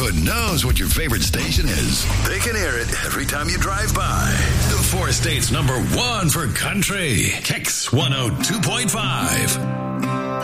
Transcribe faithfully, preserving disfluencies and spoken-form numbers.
neighborhood knows what your favorite station is. They can hear it every time you drive by. The four states number one for country. Kicks one oh two point five.